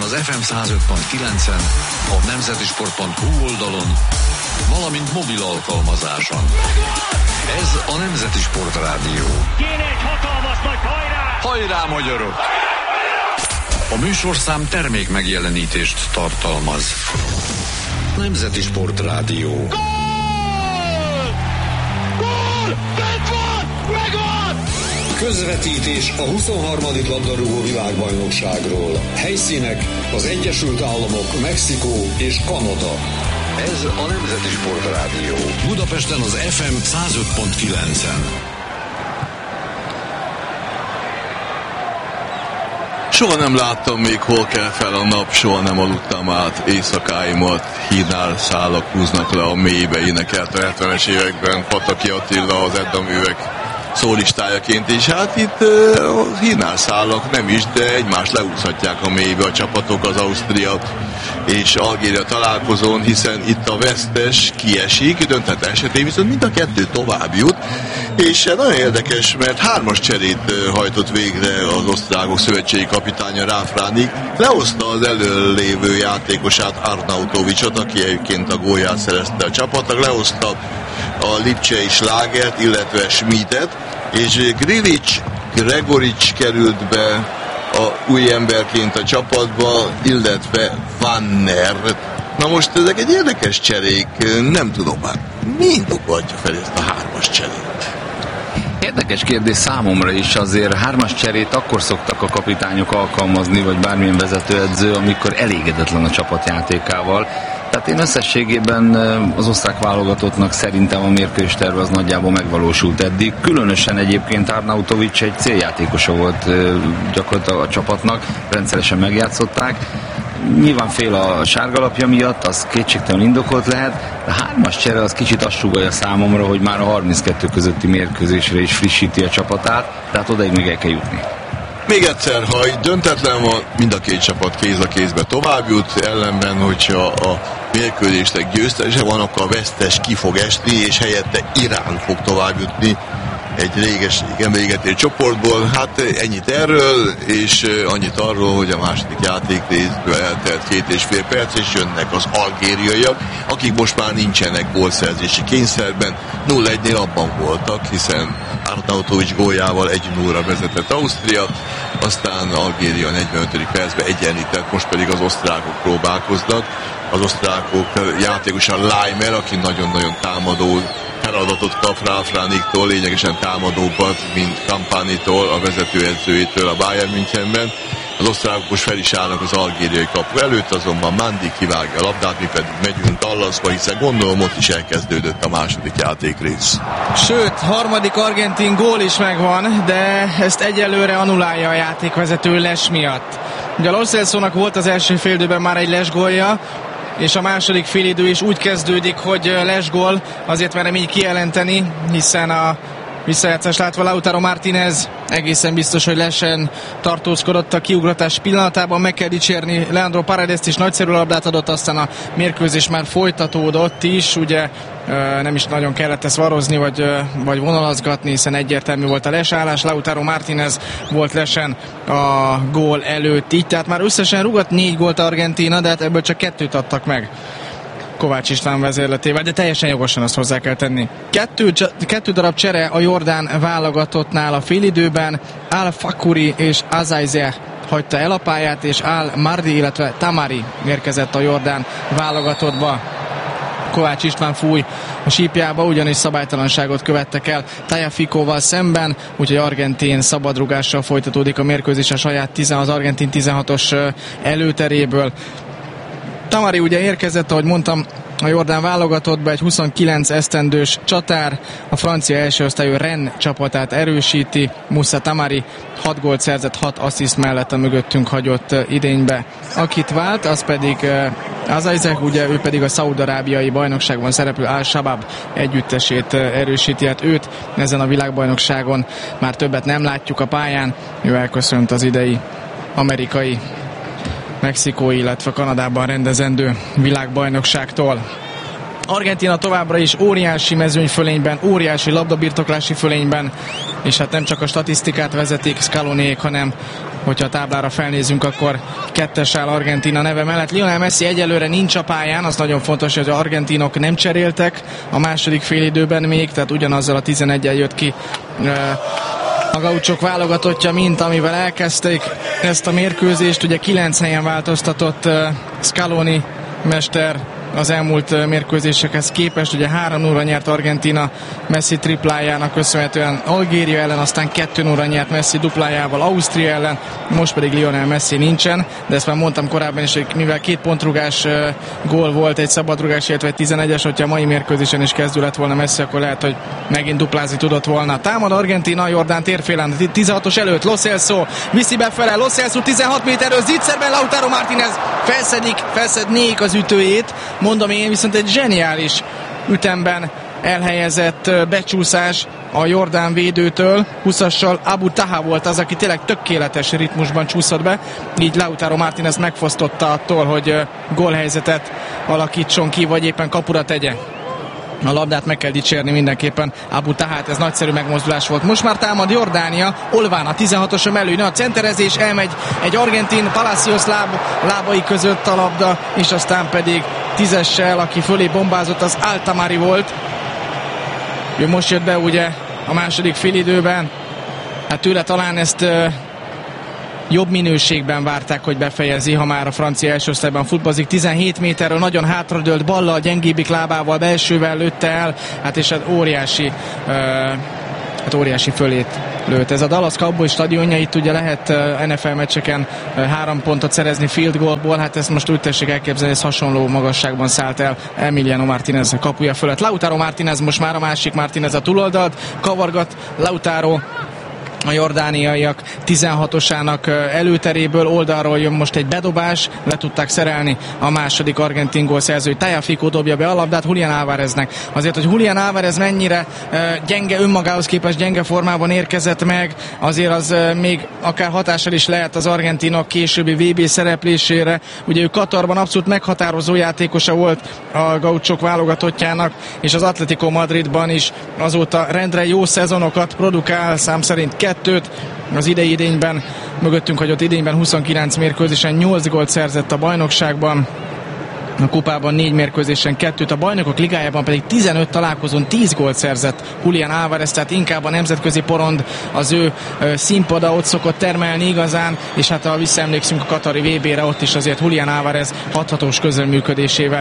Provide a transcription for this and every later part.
az FM 105.9-en, a nemzetisport.hu oldalon, valamint mobil alkalmazáson. Ez a Nemzeti Sport Rádió. Kéne egy hatalmas nagy hajrá! Hajrá, magyarok! A műsorszám termék megjelenítést tartalmaz. Nemzeti Sport Rádió. Gól! Gól! Bent van! Megvan! Közvetítés a 23. labdarúgó világbajnokságról. Helyszínek az Egyesült Államok, Mexikó és Kanada. Ez a Nemzeti Sport Rádió. Budapesten az FM 105.9-en. Soha nem láttam még, hol kell fel a nap, soha nem aludtam át éjszakáimat. Hídnál szálak húznak le a mélybe, énekelt a 70-es években Pataki Attila az Edda művek szólistájaként, és hát itt a hídnál szálak nem is, de egymást leúszhatják a mélybe a csapatok, az Ausztria és Algéria találkozón, hiszen itt a vesztes kiesik, döntetlen esetén viszont mind a kettő tovább jut, és nagyon érdekes, mert 3-as cserét hajtott végre az osztrákok szövetségi kapitánya Ralf Rangnick, lehozta az előlévő játékosát, Arnautovicsot, aki egyébként a gólját szerezte a csapatnak, lehozta a Lipcsei Schlagert, illetve Schmidet, és Gregorics került be a új emberként a csapatba, illetve Vanner. Na most ezek egy érdekes cserék, nem tudom már, mi indokolja fel ezt a 3-as cserét? Érdekes kérdés számomra is, azért 3-as cserét akkor szoktak a kapitányok alkalmazni, vagy bármilyen vezetőedző, amikor elégedetlen a csapatjátékával. Tehát én összességében az osztrák válogatottnak szerintem a mérkőzésterve az nagyjából megvalósult eddig. Különösen egyébként Arnautovics egy céljátékosa volt gyakorlatilag a csapatnak, rendszeresen megjátszották. Nyilván fél a sárgalapja miatt, az kétségtelenül indokolt lehet, de 3-as csere az kicsit azt sugallja számomra, hogy már a 32 közötti mérkőzésre is frissíti a csapatát, tehát odaig még el kell jutni. Még egyszer, ha így döntetlen van, mind a két csapat kéz a kézbe tovább jut, ellenben, hogyha a mérkőzésnek győztese van, akkor a vesztes ki fog esni, és helyette Irán fog tovább jutni egy régen véget ért csoportból. Hát ennyit erről, és annyit arról, hogy a második játékrészből eltelt 2,5 perc, és jönnek az algériaiak, akik most már nincsenek gólszerzési kényszerben, 0-1-nél abban voltak, hiszen Arnautovics góljával 1-0-ra vezetett Ausztria, aztán Algéria 45. percben egyenlített, most pedig az osztrákok próbálkoznak. Az osztrákok játékosan Leimer, aki nagyon-nagyon támadó feladatot kap Ralf Rangnicktól, lényegesen támadóbbat, mint Campanitól, a vezetőedzőjétől a Bayern Münchenben. Az osztrákok most fel is állnak az algériai kapu előtt, azonban Mandi kivágja a labdát, mi pedig megyünk Dallasba, hiszen gondolom ott is elkezdődött a második játékrész. Sőt, harmadik argentin gól is megvan, de ezt egyelőre annulálja a játékvezető Les miatt. Ugye a Lo Celso-nak volt az első félidőben már egy Les gólja, és a második félidő is úgy kezdődik, hogy Les gól, azért merem így kijelenteni, hiszen a visszajátszás látva Lautaro Martínez egészen biztos, hogy lesen tartózkodott a kiugratás pillanatában. Meg kell dicsérni Leandro Paredest is, nagyszerű labdát adott, aztán a mérkőzés már folytatódott is, ugye nem is nagyon kellett ezt varozni, vagy vonalazgatni, hiszen egyértelmű volt a lesállás. Lautaro Martínez volt lesen a gól előtt így, tehát már összesen rúgott 4 gólt Argentína, de hát ebből csak 2 adtak meg Kovács István vezérletével, de teljesen jogosan azt hozzá kell tenni. 2 darab csere a jordán válogatottnál a félidőben. Al-Fakuri és Azaize hagyta el a pályát, és Al-Mardi, illetve Tamari érkezett a jordán válogatottba. Kovács István fúj a sípjába, ugyanis szabálytalanságot követtek el Tagliaficóval szemben, úgyhogy argentin szabadrugással folytatódik a mérkőzés a saját az argentin 16-os előteréből. Tamari ugye érkezett, ahogy mondtam, a jordán válogatottba, egy 29 esztendős csatár, a francia első osztályú Rennes csapatát erősíti. Moussa Tamari 6 gólt szerzett 6 assziszt mellett a mögöttünk hagyott idénybe. Akit vált, az pedig Azaizek, ugye ő pedig a szaúd-arábiai bajnokságban szereplő Al-Shabaab együttesét erősíti, hát őt ezen a világbajnokságon már többet nem látjuk a pályán, ő elköszönt az idei amerikai, mexikói, illetve Kanadában rendezendő világbajnokságtól. Argentína továbbra is óriási mezőnyfölényben, óriási labdabirtoklási fölényben, és hát nem csak a statisztikát vezetik Scaloniék, hanem hogyha a táblára felnézünk, akkor 2-es áll Argentína neve mellett. Lionel Messi egyelőre nincs a pályán, az nagyon fontos, hogy az argentinok nem cseréltek a második félidőben még, tehát ugyanazzal a 11-el jött ki a gauchok válogatottja, mint amivel elkezdték ezt a mérkőzést. Ugye 9 helyen változtatott Scaloni mester az elmúlt mérkőzésekhez képest. Ugye 3-0-ra nyert Argentína Messi triplájának köszönhetően Algéria ellen, aztán 2-0-ra nyert Messi duplájával Ausztria ellen, most pedig Lionel Messi nincsen, de ezt már mondtam korábban is, hogy mivel 2 pontrugás gól volt, egy szabadrugás, illetve egy 11-es, hogyha a mai mérkőzésen is kezdő lett volna Messi, akkor lehet, hogy megint duplázni tudott volna. Támad Argentína, Jordán térfélen, 16-os előtt, Lo Celso viszi befele, Lo Celso 16 méterről, zicserben Lautaro Martínez felszednék az ütőjét, mondom én, viszont egy zseniális ütemben elhelyezett becsúszás a Jordán védőtől. 20-assal Abu Taha volt az, aki tényleg tökéletes ritmusban csúszott be, így Lautaro Martínez megfosztotta attól, hogy gólhelyzetet alakítson ki, vagy éppen kapura tegye. A labdát meg kell dicsérni mindenképpen Abu Tahát, ez nagyszerű megmozdulás volt. Most már támad Jordánia, Olván a 16-osa mellő, a centerezés, elmegy egy argentin, Palacios lábai között a labda, és aztán pedig 10-essel, aki fölé bombázott, az Altamari volt. Ő most jött be ugye a második félidőben, hát tőle talán ezt jobb minőségben várták, hogy befejezi, ha már a francia első osztályban futballozik. 17 méterről nagyon hátradőlt ballal, gyengébbik lábával, belsővel lőtte el, hát és óriási fölét lőtt. Ez a Dallas Cowboys stadionja, itt ugye lehet NFL meccseken 3 pontot szerezni field goalból, hát ezt most úgy tessék elképzelni, ez hasonló magasságban szállt el Emiliano Martínez kapuja fölött. Lautaro Martínez most már a másik Martínez a túloldalt, kavargat Lautaro a jordániaiak 16-osának előteréből, oldalról jön most egy bedobás, le tudták szerelni a második argentin gólszerző. Tagliafico dobja be a labdát Julián Álvareznek. Azért, hogy Julián Álvarez mennyire gyenge, önmagához képest gyenge formában érkezett meg, azért az még akár hatással is lehet az argentinok későbbi VB szereplésére. Ugye ő Katarban abszolút meghatározó játékosa volt a gauchok válogatottjának, és az Atlético Madridban is azóta rendre jó szezonokat produkál, szám szerint 2-t, az idényben mögöttünk hagyott idényben 29 mérkőzésen 8 gólt szerzett a bajnokságban, a kupában 4 mérkőzésen 2-t, a bajnokok ligájában pedig 15 találkozón 10 gólt szerzett Julián Álvarez, tehát inkább a nemzetközi porond az ő színpada, ott szokott termelni igazán, és hát ha visszaemlékszünk a katari VB-re, ott is azért Julián Álvarez hathatós közreműködésével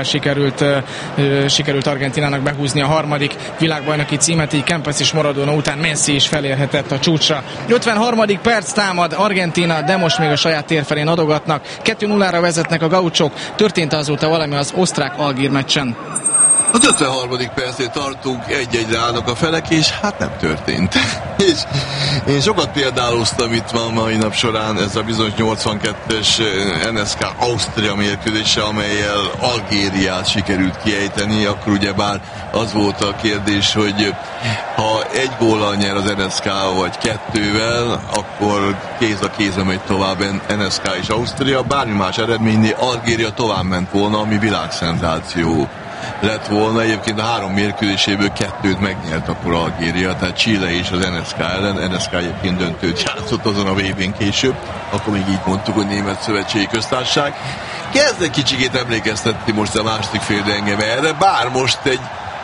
sikerült Argentinának behúzni a harmadik világbajnoki címet, így Kempes és Maradona után Messi is felérhetett a csúcsra. 53. perc, támad Argentína, de most még a saját térfelén adogatnak. 2-0-ra vezetnek a gauchok, történt azóta valami az osztrák-algír meccsen. Az 53. percét tartunk, 1-1-re állnak a felek, és hát nem történt. És én sokat példáloztam itt van mai nap során ez a bizonyos 82-es NSK Ausztria mérkőzése, amellyel Algériát sikerült kiejteni, akkor ugyebár az volt a kérdés, hogy ha 1 góllal nyer az NSK vagy 2-vel, akkor kéz a kézbe megy tovább NSK és Ausztria, bármi más eredménynél Algéria tovább ment volna, ami világszenzáció lett volna. Egyébként a 3 mérkőzéséből 2-t megnyert akkor Algéria, tehát Chile és az NSK ellen. NSK egyébként döntőt játszott azon a VB-n később, akkor még így mondtuk, hogy Német Szövetségi Köztársaság. Kezd egy kicsikét emlékeztetni most a második fél engem erre, bár most egy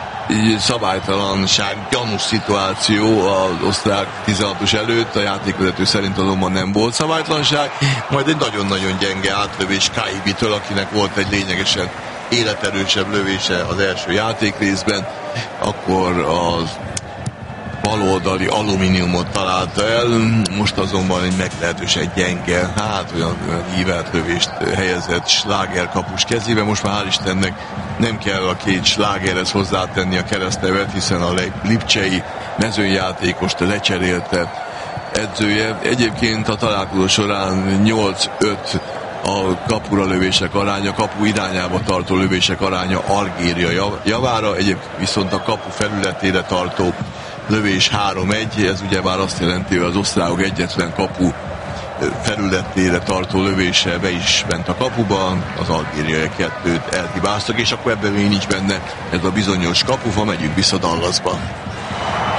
szabálytalanság, gyanús szituáció az osztrák 16-os előtt, a játékvezető szerint azonban nem volt szabálytalanság, majd egy nagyon-nagyon gyenge átlövés Kaibitől, akinek volt egy lényegesen életerősebb lövése az első játékrészben, akkor az baloldali alumíniumot találta el, most azonban egy meglehetősen gyenge, olyan ívelt lövést helyezett Schlager kapus kezébe. Most már hál' Istennek nem kell a 2 Schlagerhez hozzátenni a keresztnevet, hiszen a lipcsei mezőnyjátékost lecserélte edzője. Egyébként a találkozó során 8-5 a kapura lövések aránya, kapu irányába tartó lövések aránya Algéria javára, egyébként viszont a kapu felületére tartó lövés 3-1, ez ugyebár azt jelenti, hogy az osztrákok egyetlen kapu felületére tartó lövése be is ment a kapuba, az algériaiak 2-t elhibáztak, és akkor ebben még nincs benne ez a bizonyos kapufa, megyünk vissza Dallasba.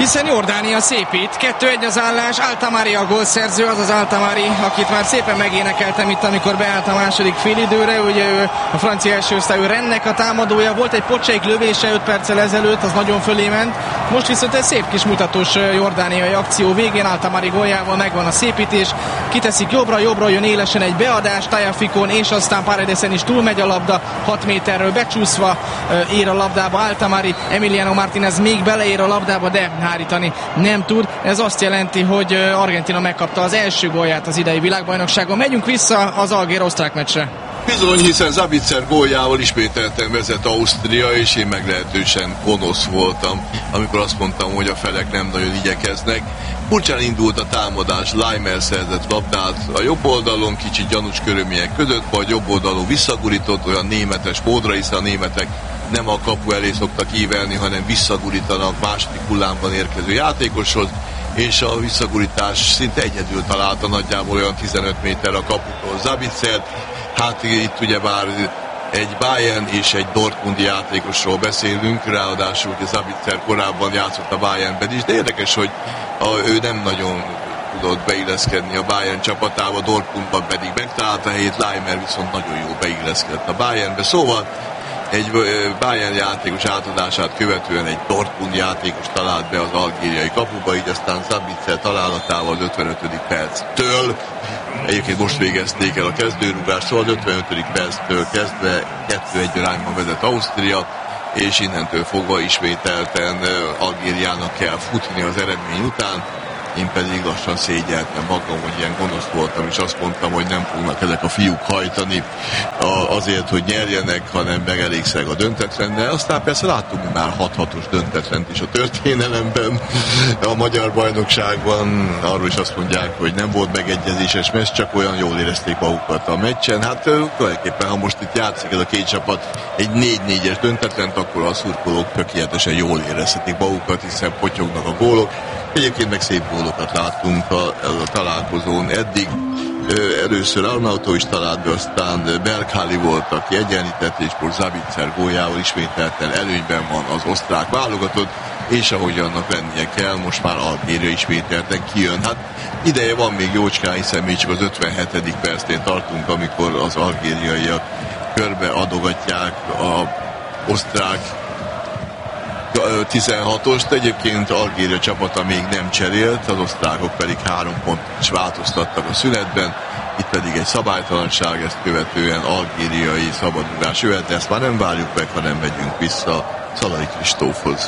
hiszen Jordánia szépít. 2-1 az állás, Altamari a gólszerző, az Altamari, akit már szépen megénekeltem itt, amikor beállt a második félidőre. Ugye ő a francia első osztályú Rennek a támadója, volt egy Pocsék lövése 5 perccel ezelőtt, az nagyon fölé ment. Most viszont egy szép kis mutatós jordániai akció végén, Altamari góljával megvan a szépítés. Kiteszik jobbra jön élesen egy beadás, Tagliaficón, és aztán Paredesen is túlmegy a labda, 6 méterről becsúszva ér a labdába Altamari, Emiliano Martinez még beleér a labdába, de hárítani nem tud. Ez azt jelenti, hogy Argentína megkapta az első gólját az idei világbajnokságon. Megyünk vissza az algér-osztrák meccsre. Bizony, hiszen Sabitzer góljával ismételten vezet Ausztria, és én meglehetősen gonosz voltam, amikor azt mondtam, hogy a felek nem nagyon igyekeznek. Furcsán indult a támadás, Leimer szerzett labdát a jobb oldalon, kicsit gyanús körülmények között, vagy jobb oldalon visszagurított, olyan németes módra, hiszen a németek nem a kapu elé szoktak ívelni, hanem visszagurítanak második hullámban érkező játékoshoz, és a visszagurítás szinte egyedül találta nagyjából olyan 15 méter a kaputól Sabitzer. Hát itt ugyebár egy Bayern és egy Dortmundi játékosról beszélünk, ráadásul Sabitzer korábban játszott a Bayernben is, de érdekes, hogy ő nem nagyon tudott beilleszkedni a Bayern csapatába, Dortmundban pedig megtalálta a helyét, Leimer viszont nagyon jól beilleszkedett a Bayernbe, szóval egy Bayern játékos átadását követően egy Dortmund játékos talált be az algériai kapuba, így aztán Sabitzer találatával az 55. perctől, egyébként most végezték el a kezdőrúgást, szóval az 55. perctől kezdve 2-1 arányban vezet Ausztria, és innentől fogva ismételten Algériának kell futni az eredmény után. Én pedig lassan szégyeltem magam, hogy ilyen gonosz voltam, és azt mondtam, hogy nem fognak ezek a fiúk hajtani azért, hogy nyerjenek, hanem megelégszeg a döntetlennel. Aztán persze láttunk már 6-6-os döntetlent is a történelemben, a magyar bajnokságban. Arról is azt mondják, hogy nem volt megegyezéses meccs, csak olyan jól érezték magukat a meccsen. Hát tulajdonképpen, ha most itt játszik ez a két csapat egy 4-4-es döntetlent, akkor a szurkolók tökéletesen jól érezhetik magukat, hiszen potyognak a gólok. Egyébként meg szép gólokat láttunk a találkozón eddig. Először Arnautovic is talált be, aztán Berghali volt, aki egyenlített, és most Sabitzer góljával ismételten előnyben van az osztrák válogatott, és ahogy annak lennie kell, most már Algéria ismételten kijön. Hát ideje van még jócskán, hiszen még csak az 57. percnél tartunk, amikor az algériaiak körbe adogatják a osztrák 16-ost. Egyébként Algéria csapata még nem cserélt, az osztrákok pedig 3 pontot is változtattak a szünetben. Itt pedig egy szabálytalanság, ezt követően algériai szabadrugás jöhet, de ezt már nem várjuk meg, hanem megyünk vissza Szalai Kristófhoz.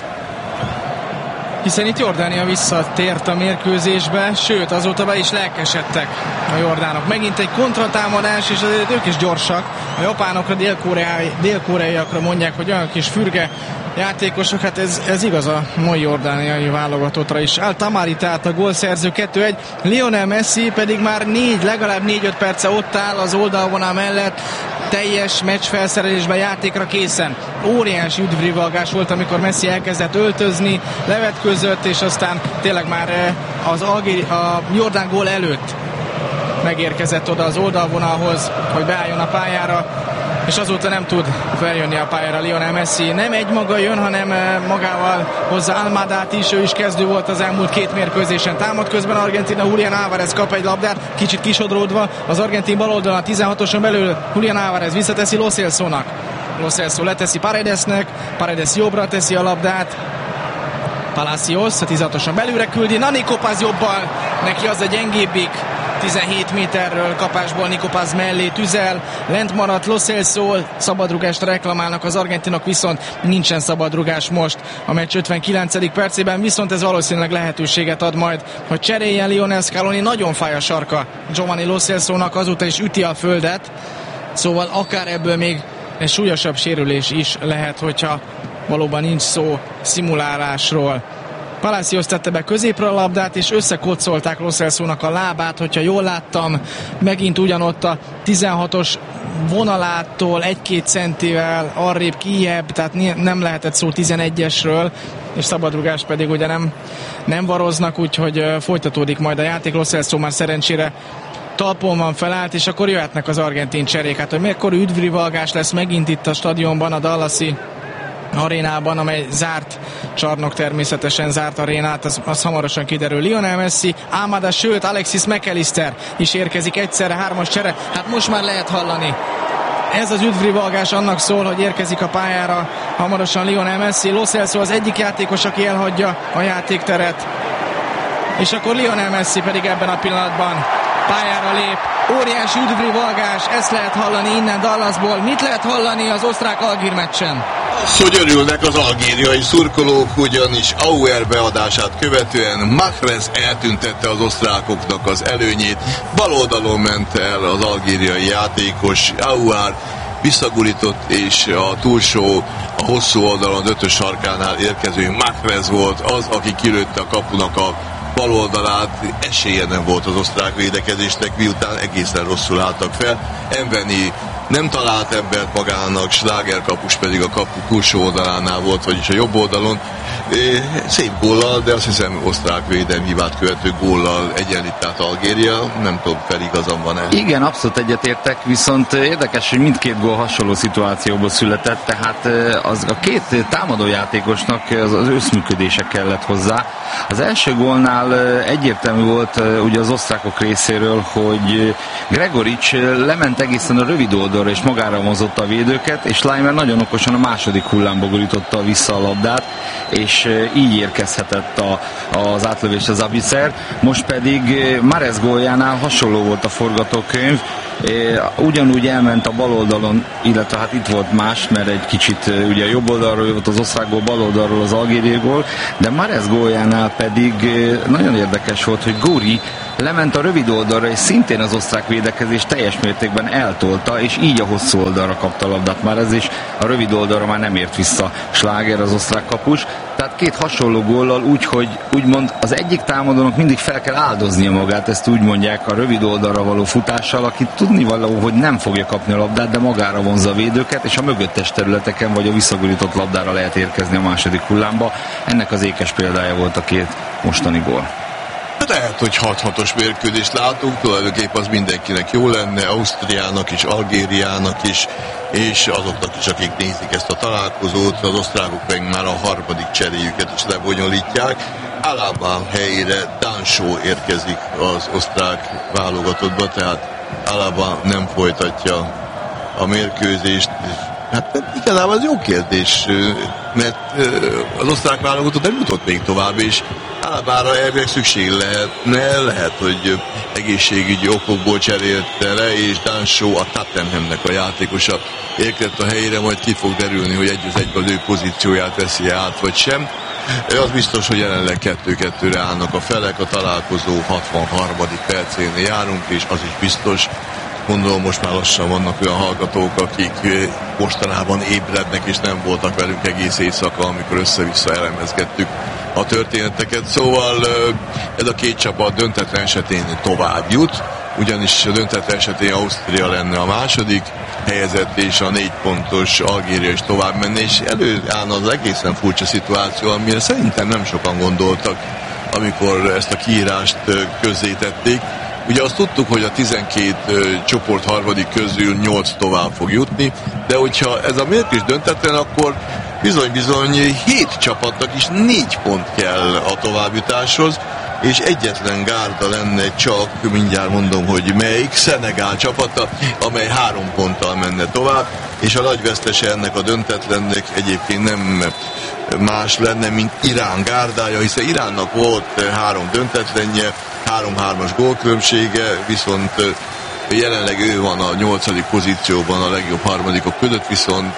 Hiszen itt Jordánia visszatért a mérkőzésbe, sőt azóta be is lelkesedtek a jordánok. Megint egy kontratámadás, és azért ők is gyorsak. A japánokra, dél-koreaiakra mondják, hogy olyan kis fürge játékosok, hát ez igaz a mai jordániai válogatottra is. Altamari tehát a gólszerző 2-1, Lionel Messi pedig már legalább 4-5 perce ott áll az oldalvonal mellett, teljes meccsfelszerelésben, játékra készen. Óriási üdvrivalgás volt, amikor Messi elkezdett öltözni, levetközött, és aztán tényleg már a jordán gól előtt megérkezett oda az oldalvonalhoz, hogy beálljon a pályára, és azóta nem tud feljönni a pályára Lionel Messi. Nem egymaga jön, hanem magával hozza Almadát is, ő is kezdő volt az elmúlt 2 mérkőzésen. Támad közben Argentina, Julián Álvarez kap egy labdát, kicsit kisodródva, az argentin baloldalon a 16-oson belül Julián Álvarez visszateszi Lo Celso-nak. Lo Celso leteszi Paredesnek, Paredes jobbra teszi a labdát, Palacios a 16-oson belülre küldi, Nico Paz jobbal, neki az a gyengébbik, 17 méterről kapásból Nico Paz mellé tüzel, lent maradt Lo Celso, szabadrugást reklamálnak az argentinok, viszont nincsen szabadrugás most a meccs 59. percében, viszont ez valószínűleg lehetőséget ad majd, hogy cseréljen Lionel Scaloni. Nagyon fáj a sarka Giovanni Lo Celso-nak, azóta is üti a földet, szóval akár ebből még egy súlyosabb sérülés is lehet, hogyha valóban nincs szó szimulálásról. Palacios tette be középre a labdát, és összekocolták Lo Celso-nak a lábát, hogyha jól láttam, megint ugyanott a 16-os vonalától 1-2 centivel arrébb kijebb, tehát nem lehetett szó 11-esről, és szabadrugás pedig ugye nem varoznak, úgyhogy folytatódik majd a játék. Lo Celso már szerencsére talpon van, felállt, és akkor jöhetnek az argentin cserék. Hát, hogy mekkora üdvrivalgás lesz megint itt a stadionban, a Dallasi arénában, amely zárt csarnok, természetesen zárt arénát, az hamarosan kiderül. Lionel Messi, Almada, sőt Alexis McAllister is érkezik egyszerre, 3-as csere, hát most már lehet hallani. Ez az üdvrivalgás annak szól, hogy érkezik a pályára hamarosan Lionel Messi. Lo Celso az egyik játékos, aki elhagyja a játékteret, és akkor Lionel Messi pedig ebben a pillanatban pályára lép. Óriási üdvrivalgás, ezt lehet hallani innen Dallasból. Mit lehet hallani az osztrák-algír meccsen? Az, hogy örülnek az algériai szurkolók, ugyanis Auer beadását követően Mahrez eltüntette az osztrákoknak az előnyét. Bal oldalon ment el az algériai játékos, Auer visszagurított, és a túlsó, a hosszú oldalon, az 5-ös sarkánál érkező Mahrez volt az, aki kilőtte a kapunak a bal oldalát. Esélye nem volt az osztrák védekezésnek, miután egészen rosszul álltak fel. Enveni nem talált embert magának, Schlager kapus pedig a kapu túlsó oldalánál volt, vagyis a jobb oldalon. Szép góllal, de azt hiszem osztrák védelmi hibát követő góllal egyenlített Algéria. Nem tudom, igazam van-e? Igen, abszolút egyetértek, viszont érdekes, hogy mindkét gól hasonló szituációból született, tehát az a két támadójátékosnak az összműködése kellett hozzá. Az első gólnál egyértelmű volt ugye az osztrákok részéről, hogy Gregorics lement egészen a rövid oldalra és magára mozotta a védőket, és Leimer nagyon okosan a második hullámba gurította vissza a labdát, és így érkezhetett az átlövés az Zabitzer. Most pedig Mahrez góljánál hasonló volt a forgatókönyv, ugyanúgy elment a bal oldalon, illetve hát itt volt más, mert egy kicsit ugye a jobb oldalról jött az osztrák gól, bal oldalról az algériai gól, de Mahrez góljánál pedig nagyon érdekes volt, hogy Gori lement a rövid oldalra, és szintén az osztrák védekezés teljes mértékben eltolta, és így a hosszú oldalra kapta a labdát Mahrez, és a rövid oldalra már nem ért vissza Schlager, az osztrák kapus. Tehát két hasonló góllal, úgyhogy úgymond az egyik támadónak mindig fel kell áldoznia magát, ezt úgy mondják, a rövid oldalra való futással, aki tudnivaló, hogy nem fogja kapni a labdát, de magára vonzza a védőket, és a mögöttes területeken vagy a visszagurított labdára lehet érkezni a második hullámba. Ennek az ékes példája volt a két mostani gól. Lehet, hogy 6-6-os mérkőzést látunk, tulajdonképpen az mindenkinek jó lenne, Ausztriának is, Algériának is, és azoknak is, akik nézik ezt a találkozót. Az osztrákok meg már a harmadik cseréjüket is lebonyolítják. Alaba helyére Danso érkezik az osztrák válogatottba, tehát Alaba nem folytatja a mérkőzést. Hát igazából az jó kérdés, mert az osztrák válogatott nem jutott még tovább, és Alabára elvileg szükség lehet, hogy egészségügyi okokból cserélte le, és Danso, a Tottenhamnek a játékosa érkezett a helyére, majd ki fog derülni, hogy egy az egyben az ő pozícióját veszi át, vagy sem. Az biztos, hogy jelenleg 2-2-re állnak a felek, a találkozó 63. percénél járunk, és az is biztos, gondolom most már lassan vannak olyan hallgatók, akik mostanában ébrednek, és nem voltak velünk egész éjszaka, amikor össze-vissza elemezgettük a történeteket. Szóval ez a két csapat döntetlen esetén tovább jut, ugyanis a döntetlen esetén Ausztria lenne a második helyezett, és a 4 pontos Algéria is tovább menne, és előállna az egészen furcsa szituáció, amire szerintem nem sokan gondoltak, amikor ezt a kiírást közzétették. Ugye azt tudtuk, hogy a 12 csoport harmadik közül 8 tovább fog jutni, de hogyha ez a mérkőzés döntetlen, akkor bizony 7 csapatnak is 4 pont kell a továbbjutáshoz, és egyetlen gárda lenne csak, mindjárt mondom, hogy melyik, Szenegál csapata, amely 3 ponttal menne tovább, és a nagy vesztese ennek a döntetlennek egyébként nem más lenne, mint Irán gárdája, hiszen Iránnak volt 3 döntetlenje, 3-3-as gólkülönbsége, viszont jelenleg ő van a 8. pozícióban a legjobb harmadikok között, viszont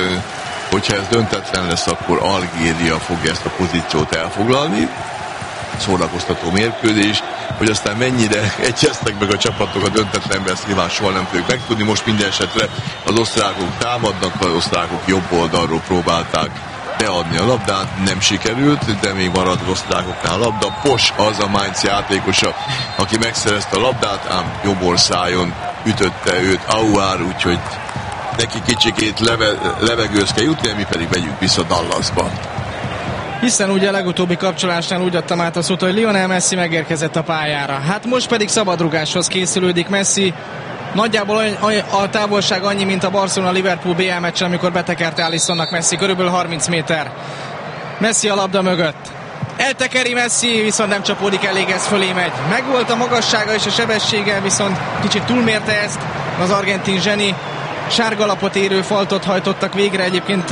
hogyha ez döntetlen lesz, akkor Algéria fogja ezt a pozíciót elfoglalni. Szórakoztató mérkőzés, hogy aztán mennyire egyeztek meg a csapatok a döntetlenben, ezt nyilván soha nem fogjuk megtudni. Most minden esetre az osztrákok támadnak, az osztrákok jobb oldalról próbálták beadni a labdát, nem sikerült, de még marad az osztrákoknál a labda. Pos az a Mainz játékosa, aki megszerezte a labdát, ám jobb orszájon ütötte őt Auer, úgyhogy neki kicsikét levegőz kell jutni, mi pedig megyünk vissza Dallasba. Hiszen ugye a legutóbbi kapcsolásnál úgy adtam át a szót, hogy Lionel Messi megérkezett a pályára. Hát most pedig szabadrugáshoz készülődik Messi. Nagyjából a távolság annyi, mint a Barcelona-Liverpool BL meccsen, amikor betekerte Alissonnak Messi, körülbelül 30 méter. Messi a labda mögött. Eltekeri Messi, viszont nem csapódik elég, ez fölé megy. Megvolt a magassága és a sebessége, viszont kicsit túlmérte ezt az argentin zseni. Sárgalapot érő faltot hajtottak végre egyébként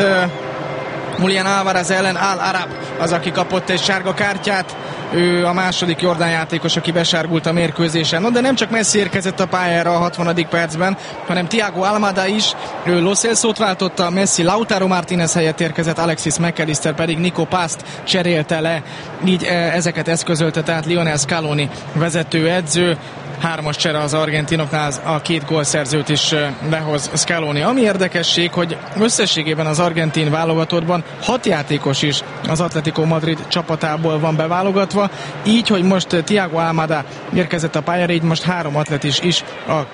Julián Álvarez ellen. Al-Arab az, aki kapott egy sárga kártyát. Ő a második Jordán játékos, aki besárgult a mérkőzésen. No, de nem csak Messi érkezett a pályára a 60. percben, hanem Thiago Almada is. Ő Lo Celso-t váltotta, Messi Lautaro Martínez helyett érkezett, Alexis McAllister pedig Nico Past cserélte le. Így ezeket eszközölte tehát Lionel Scaloni vezetőedző. 3-as csere az argentinoknál, a 2 gólszerzőt is lehoz Scaloni. Ami érdekesség, hogy összességében az argentin válogatottban 6 játékos is az Atlético Madrid csapatából van beválogatva, így, hogy most Thiago Almada érkezett a pályára, így most 3 atletis is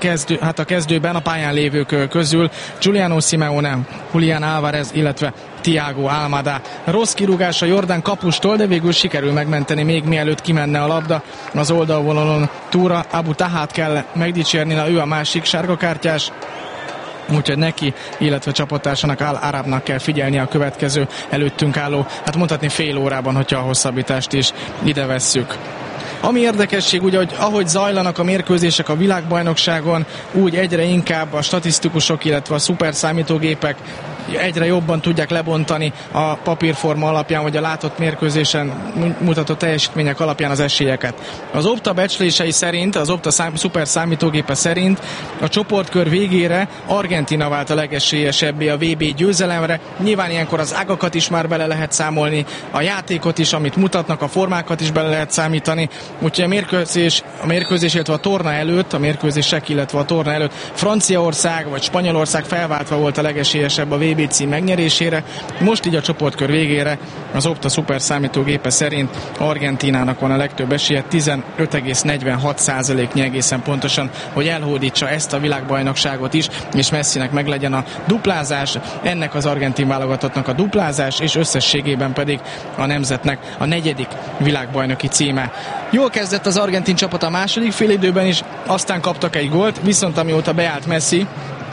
a kezdőben a pályán lévők közül: Giuliano Simeone, Julián Álvarez, illetve Thiago Almada. Rossz kirúgás a Jordán kapustól, de végül sikerül megmenteni, még mielőtt kimenne a labda az oldalvonalon. Túra Abu Tahát kell megdicsérni, ő a másik sárgakártyás, úgyhogy neki, illetve csapattársának, Al-Arabnak kell figyelni a következő előttünk álló, hát mondhatni fél órában, hogyha a hosszabbítást is ide vesszük. Ami érdekesség, ugye, hogy ahogy zajlanak a mérkőzések a világbajnokságon, úgy egyre inkább a statisztikusok, illetve a szuperszámítógépek egyre jobban tudják lebontani a papírforma alapján, vagy a látott mérkőzésen mutatott teljesítmények alapján az esélyeket. Az Opta becslései szerint, az Opta szuper számítógépe szerint a csoportkör végére Argentína vált a legesélyesebbé a VB győzelemre. Nyilván ilyenkor az ágakat is már bele lehet számolni, a játékot is, amit mutatnak, a formákat is bele lehet számítani. Úgyhogy a mérkőzés, illetve a torna előtt, a mérkőzések, illetve a torna előtt Franciaország vagy Spanyolország felváltva volt a legesélyesebb a VB cím megnyerésére. Most így a csoportkör végére az Opta szuper számítógépe szerint Argentínának van a legtöbb esélye, 15,46%-nyi egészen pontosan, hogy elhódítsa ezt a világbajnokságot is, és Messinek meglegyen a duplázás, ennek az argentin válogatottnak a duplázás, és összességében pedig a nemzetnek a 4. világbajnoki címe. Jól kezdett az argentin csapat a második félidőben is, aztán kaptak egy gólt, viszont amióta beállt Messi,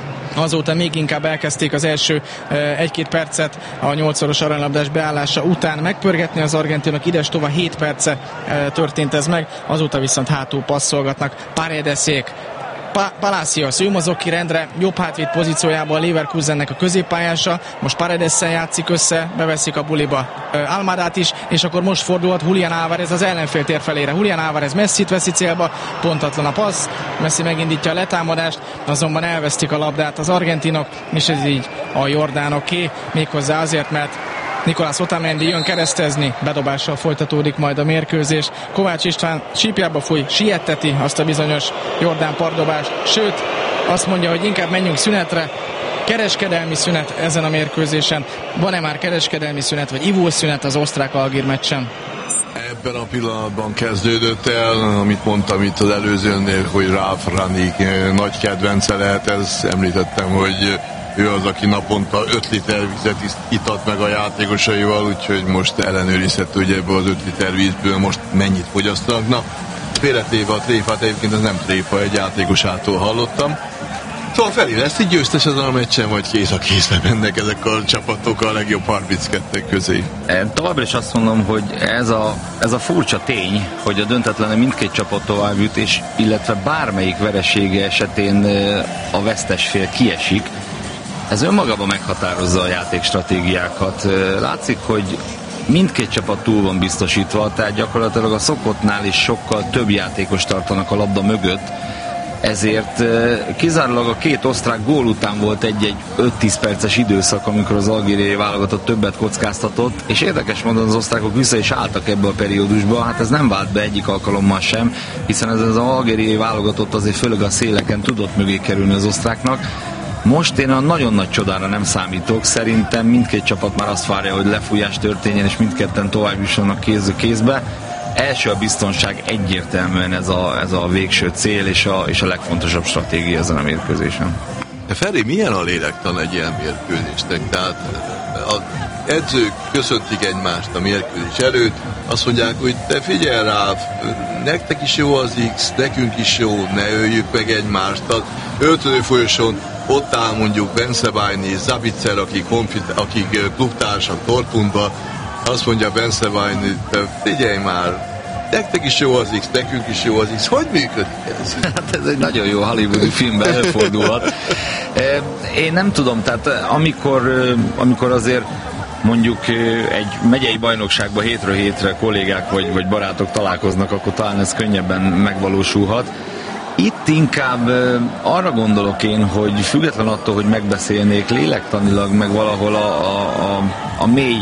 azóta még inkább elkezdték az első 1-2 percet a 8-szoros aranylabdás beállása után megpörgetni az argentinok. Ides-tova 7 perce történt ez meg, azóta viszont hátul passzolgatnak. Paredeszék, Palacios, ő mozog ki rendre jobb hátvéd pozíciójában a Leverkusennek a középpályása, most Paredessel játszik össze, beveszik a buliba Almadát is, és akkor most fordulhat Julián Álvarez az ellenfél tér felére. Julián Álvarez Messit veszi célba, pontatlan a passz, Messi megindítja a letámadást, azonban elvesztik a labdát az argentinok, és ez így a jordánoké, méghozzá azért, mert Nicolás Otamendi jön keresztezni, bedobással folytatódik majd a mérkőzés. Kovács István sípjába fúj, sietteti azt a bizonyos Jordán pardobást, sőt, azt mondja, hogy inkább menjünk szünetre. Kereskedelmi szünet ezen a mérkőzésen. Van-e már kereskedelmi szünet, vagy ivószünet az osztrák-algír meccsen? Ebben a pillanatban kezdődött el, amit mondtam itt az előzőnél, hogy Ralf Rangnick nagy kedvence lehet, ezt említettem, hogy ő az, aki naponta 5 liter vizet itat meg a játékosaival, úgyhogy most ellenőrizhető, hogy ebből az 5 liter vízből most mennyit fogyasztanak. Na, félretéve a tréfát, egyébként ez nem tréfa, egy játékosától hallottam. Szóval Feri, lesz így győztes ezen a meccsen, vagy kéz a kézbe mennek ezek a csapatok a legjobb 32 közé? Továbbra is azt mondom, hogy ez a furcsa tény, hogy a döntetlene mindkét csapat tovább jut, és illetve bármelyik veresége esetén a vesztes fél kiesik, ez önmagában meghatározza a játékstratégiákat. Látszik, hogy mindkét csapat túl van biztosítva, tehát gyakorlatilag a szokottnál is sokkal több játékos tartanak a labda mögött, ezért kizárólag a 2 osztrák gól után volt egy 5-10 perces időszak, amikor az algériai válogatott többet kockáztatott, és érdekes módon az osztrákok vissza is álltak ebbe a periódusba, hát ez nem vált be egyik alkalommal sem, hiszen ez az algériai válogatott azért főleg a széleken tudott mögé kerülni az osztráknak. Most én a nagyon nagy csodára nem számítok, szerintem mindkét csapat már azt várja, hogy lefújás történjen, és mindketten tovább jussanak kézbe. Első a biztonság, egyértelműen ez a végső cél, és a legfontosabb stratégia ezen a mérkőzésen. De Feri, milyen a lélektan egy ilyen mérkőzésnek? Tehát az edzők köszöntik egymást a mérkőzés előtt, azt mondják, hogy te figyelj rá, nektek is jó az X, nekünk is jó, ne öljük meg egymást. Tehát öltöző folyosón ott áll mondjuk Benszebájni, Zabitzer, akik klubtársak Dortmundba, azt mondja Benszebájni, te figyelj már, nektek is jó az X, nekünk is jó az X. Hogy működik ez? Hát ez egy nagyon jó hollywoodi filmben elfordulhat. Én nem tudom, tehát amikor azért mondjuk egy megyei bajnokságban hétről hétre kollégák vagy barátok találkoznak, akkor talán ez könnyebben megvalósulhat. Itt inkább arra gondolok én, hogy független attól, hogy megbeszélnék lélektanilag, meg valahol a mély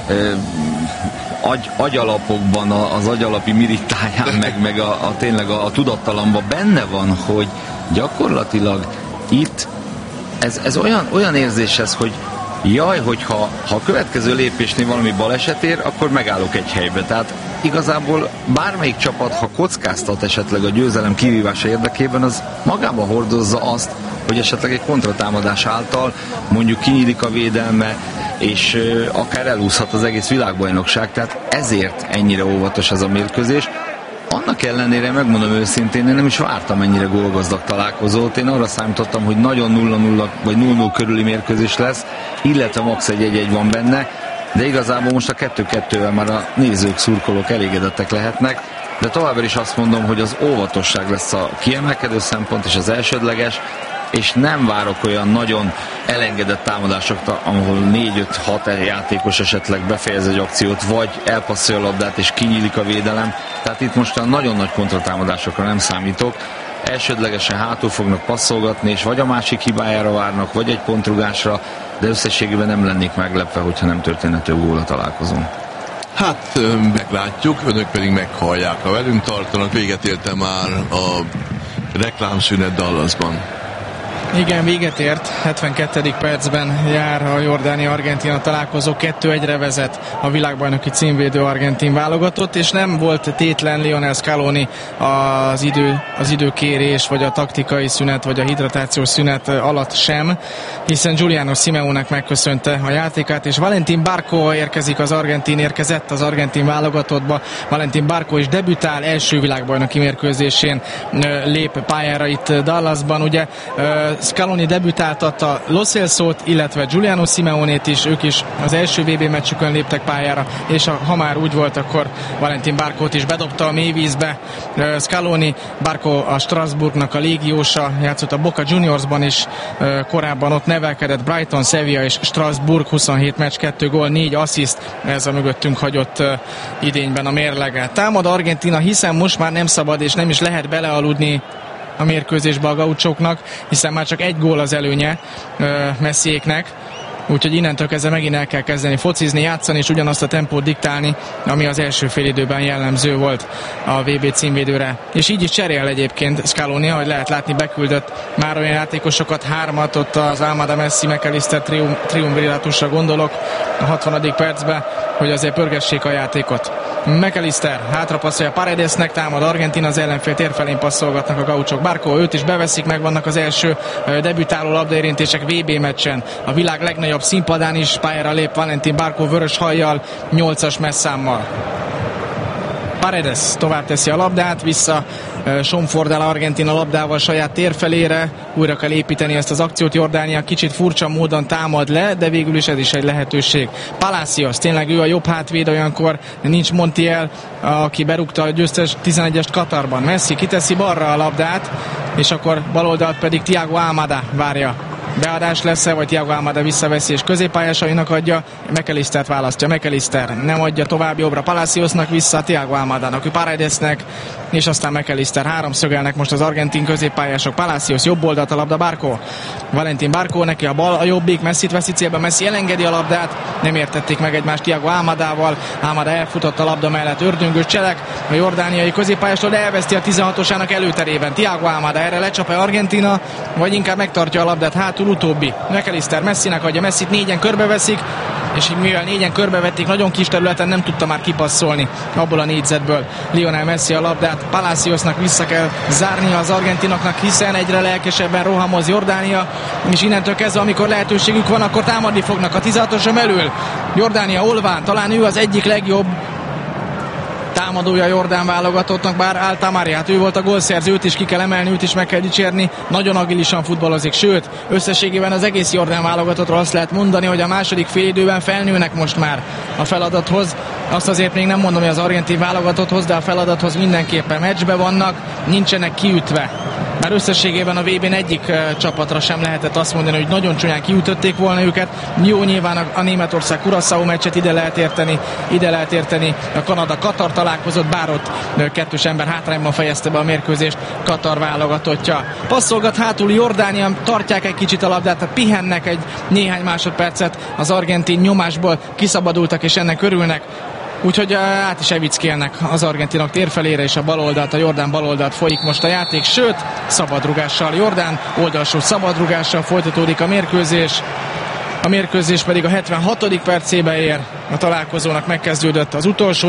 agyalapokban, az agyalapi miritáján, meg tényleg a tudattalamban benne van, hogy gyakorlatilag itt ez olyan érzés, hogy jaj, hogyha a következő lépésnél valami baleset ér, akkor megállok egy helybe. Tehát igazából bármelyik csapat, ha kockáztat esetleg a győzelem kivívása érdekében, az magában hordozza azt, hogy esetleg egy kontratámadás által mondjuk kinyílik a védelme, és akár elúszhat az egész világbajnokság. Tehát ezért ennyire óvatos ez a mérkőzés. Annak ellenére, megmondom őszintén, én nem is vártam ennyire gólgazdag találkozót. Én arra számítottam, hogy nagyon 0-0 vagy 0-0 körüli mérkőzés lesz, illetve max. egy 1-1 van benne, de igazából most a 2-2-vel már a nézők, szurkolók elégedettek lehetnek, de továbbra is azt mondom, hogy az óvatosság lesz a kiemelkedő szempont és az elsődleges, és nem várok olyan nagyon elengedett támadásokat, ahol 4-5-6 játékos esetleg befejez egy akciót, vagy elpasszolja a labdát és kinyílik a védelem. Tehát itt most olyan nagyon nagy kontratámadásokra nem számítok. Elsődlegesen hátul fognak passzolgatni, és vagy a másik hibájára várnak, vagy egy pontrugásra, de összességében nem lennék meglepve, hogyha nem történne több gól a találkozón. Hát meglátjuk, önök pedig meghallják. Ha velünk tartanak, véget érte már a reklámszünet Dallasban. Igen, véget ért, 72. percben jár a Jordánia-Argentína találkozó, 2-1-re vezet a világbajnoki címvédő argentin válogatott, és nem volt tétlen Lionel Scaloni az időkérés, vagy a taktikai szünet, vagy a hidratációs szünet alatt sem, hiszen Giuliano Simeone-nek megköszönte a játékát, és Valentin Barco érkezett az argentin válogatottba. Valentin Barco is debütál, első világbajnoki mérkőzésén lép pályára itt Dallasban, ugye Scaloni debütáltatta Lo Celso-t, illetve Giuliano Simeonét is, ők is az első VB meccsükön léptek pályára, és ha már úgy volt, akkor Valentin Barcót is bedobta a mélyvízbe. Scaloni, Barco a Strasbourgnak a légiósa, játszott a Boca Juniorsban is, korábban ott nevelkedett, Brighton, Sevilla és Strasbourg, 27 meccs, 2 gól, 4 assziszt, ez a mögöttünk hagyott idényben a mérlege. Támad Argentína, hiszen most már nem szabad és nem is lehet belealudni a mérkőzésbe a gauchóknak, hiszen már csak egy gól az előnye Messiéknek, úgyhogy innentől kezdve megint el kell kezdeni focizni, játszani és ugyanazt a tempót diktálni, ami az első félidőben jellemző volt a VB címvédőre. És így is cserél egyébként Scaloni, ahogy lehet látni, beküldött már olyan játékosokat, 3-at, ott az Almada, Messi, McAllister triumvirátusra gondolok a 60. percben, hogy azért pörgessék a játékot. McAllister hátrapasszolja Paredesnek, támad Argentina, az ellenfél térfelén passzolgatnak a gauchok. Barco, őt is beveszik, megvannak az első debütáló labdaérintések VB meccsen. A világ legnagyobb színpadán is pályára lép Valentin Barco vörös hajjal, 8-as messzámmal. Paredes tovább teszi a labdát, vissza somfordál Argentina labdával saját térfelére, újra kell építeni ezt az akciót. Jordánia kicsit furcsa módon támad le, de végül is ez is egy lehetőség. Palacios, tényleg ő a jobb hátvéd, olyankor nincs Montiel, aki berúgta a győztes 11-est Katarban. Messi kiteszi balra a labdát, és akkor baloldalt pedig Thiago Almada várja. Beadás lesz-e, vagy Thiago Almada visszaveszi és középpályásainak adja, McAllistert választja, McAllister nem adja tovább jobbra Palaciosnak, vissza Thiago Almadának, Paredesnek, és aztán McAllister. Háromszögelnek most az argentin középpályások. Palacios jobb oldalt, a labda Barco. Valentin Barco, neki a bal, a jobbik, Messit veszi célba, Messi elengedi a labdát, nem értették meg egymást Thiago Almadával, Almada elfutott a labda mellett, ördöngös cselek a jordániai középpályástól, de elveszti a 16-osának előterében. Thiago Almada, erre lecsap-e Argentina, vagy inkább megtartja a labdát hátul, utóbbi. McAllister Messinek adja, Messit négyen körbeveszik, és mivel négyen körbevették, nagyon kis területen nem tudta már kipasszolni abból a négyzetből Lionel Messi a labdát. Palaciosnak vissza kell zárnia az argentinoknak, hiszen egyre lelkesebben rohamoz Jordánia, és innentől kezdve, amikor lehetőségük van, akkor támadni fognak a 16-oson belül. Jordánia olván, talán ő az egyik legjobb támadója a jordán válogatottnak, bár Altamariát, ő volt a gólszerző, őt is ki kell emelni, őt is meg kell dicsérni, nagyon agilisan futballozik, sőt, összességében az egész jordán válogatottról azt lehet mondani, hogy a második félidőben felnőnek most már a feladathoz. Azt azért még nem mondom, hogy az argentin válogatotthoz, de a feladathoz mindenképpen meccsbe vannak, nincsenek kiütve. Már összességében a VB-n egyik csapatra sem lehetett azt mondani, hogy nagyon csúnyán kiütötték volna őket. Jó, nyilván a Németország-Curaçao meccset ide lehet érteni. A Kanada-Katar találkozott, bár ott kettős ember hátrányban fejezte be a mérkőzést Katar válogatottja. Passzolgat hátul Jordánia, tartják egy kicsit a labdát, tehát pihennek egy néhány másodpercet, az argentin nyomásból kiszabadultak és ennek örülnek. Úgyhogy át is evickélnek az argentinok térfelére, és a baloldalt, a Jordán baloldalt folyik most a játék, sőt, szabadrugással Jordán, oldalsó szabadrugással folytatódik a mérkőzés. A mérkőzés pedig a 76. percébe ér. A találkozónak megkezdődött az utolsó